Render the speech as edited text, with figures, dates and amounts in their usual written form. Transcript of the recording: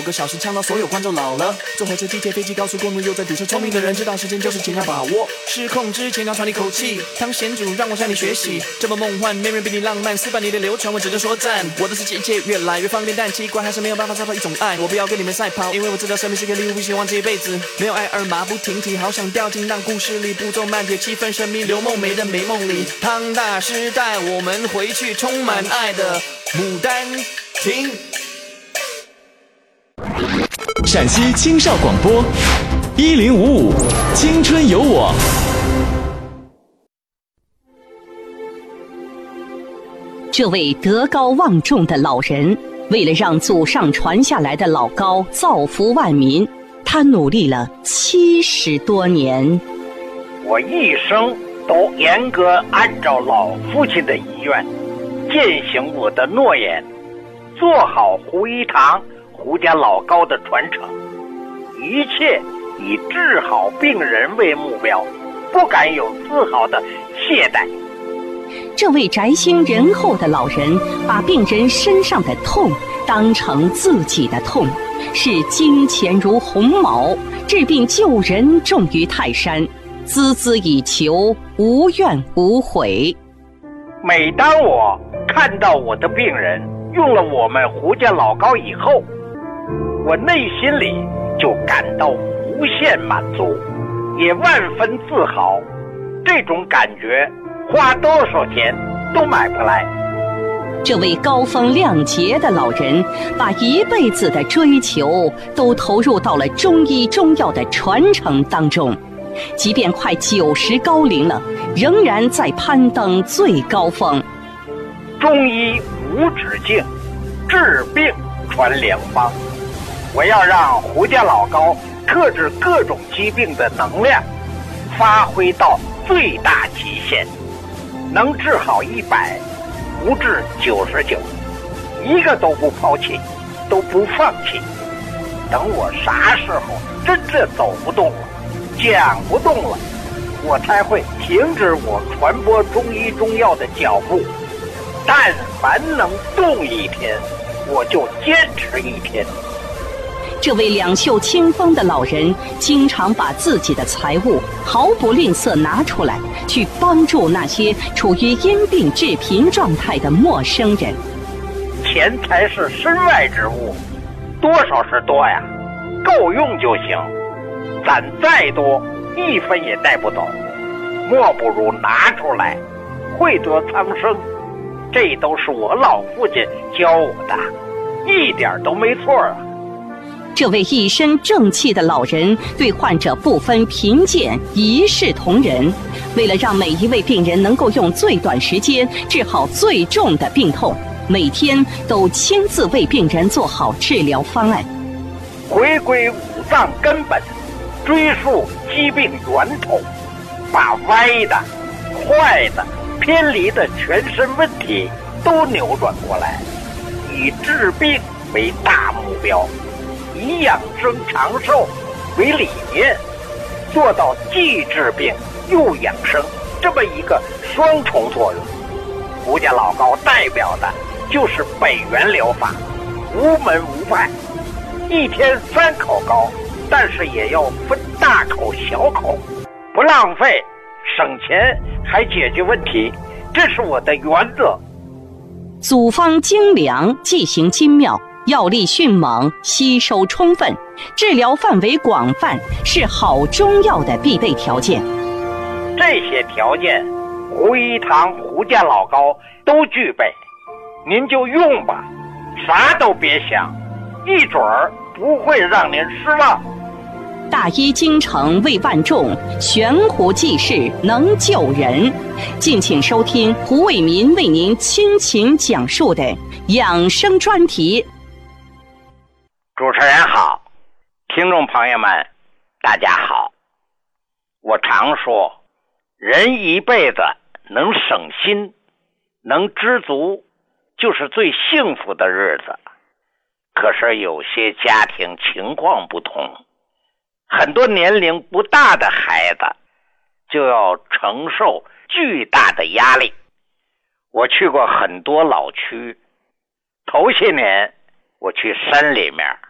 5个小时呛到所有观众老了，坐火车、地铁、飞机、高速公路又在堵车。聪明的人知道时间就是尽量把握，失控之前要喘一口气。汤贤主让我向你学习，这么梦幻，没人比你浪漫。400年的流传，我只能说赞。我的世界一切越来越放电，但奇怪还是没有办法找到一种爱。我不要跟你们赛跑，因为我知道生命是个礼物，不希望这一辈子没有爱而马不停蹄。好想掉进让故事里步骤慢点，气氛神秘，刘梦梅的美梦里。汤大师带我们回去充满爱的牡丹亭。 陕西青少广播1055青春有我。 这位德高望重的老人，为了让祖上传下来的老高造福万民，他努力了70多年。 我一生都严格按照老父亲的遗愿，践行我的诺言，做好胡一堂胡家老高的传承，一切以治好病人为目标，不敢有丝毫的懈怠。 这位宅心仁厚的老人，把病人身上的痛当成自己的痛，视金钱如鸿毛，治病救人重于泰山，孜孜以求，无怨无悔。 每当我看到我的病人用了我们胡家老高以后，我内心里就感到无限满足，也万分自豪。这种感觉花多少钱都买不来。 这位高风亮节的老人，把一辈子的追求都投入到了中医中药的传承当中，即便快90高龄了，仍然在攀登最高峰。 中医无止境，治病传良方。我要让胡家老高克制各种疾病的能量发挥到最大极限，能治好100，不治99，一个都不抛弃，都不放弃。等我啥时候真正走不动了，讲不动了，我才会停止我传播中医中药的脚步。但凡能动一天，我就坚持1天。 这位两袖清风的老人，经常把自己的财物毫不吝啬拿出来，去帮助那些处于因病致贫状态的陌生人。 钱财是身外之物，多少是多呀，够用就行。攒再多，1分也带不走，莫不如拿出来，惠得苍生。这都是我老父亲教我的，一点都没错啊。 这位一身正气的老人，对患者不分贫贱，一视同仁。为了让每一位病人能够用最短时间治好最重的病痛，每天都亲自为病人做好治疗方案。 回归五脏根本，追溯疾病源头，把歪的、坏的、偏离的全身问题都扭转过来，以治病为大目标，以养生长寿为理念，做到既治病又养生这么一个双重作用。胡家老高代表的就是北元疗法，无门无派，一天3口膏，但是也要分大口小口，不浪费，省钱还解决问题，这是我的原则。 组方精良，剂型精妙，药力迅猛，吸收充分，治疗范围广泛，是好中药的必备条件。 这些条件，胡一堂胡家老高都具备，您就用吧，啥都别想，一准儿不会让您失望。 大医精诚为万众，悬壶济世能救人。敬请收听胡伟民为您倾情讲述的养生专题。 主持人好，听众朋友们大家好。我常说，人一辈子能省心，能知足，就是最幸福的日子。可是有些家庭情况不同，很多年龄不大的孩子就要承受巨大的压力。我去过很多老区，头些年我去山里面